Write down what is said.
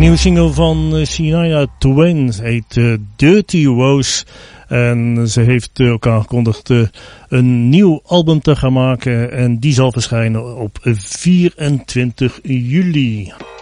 nieuwe single van Shania Twain heet Dirty Rose. En ze heeft ook aangekondigd een nieuw album te gaan maken. En die zal verschijnen op 24 juli.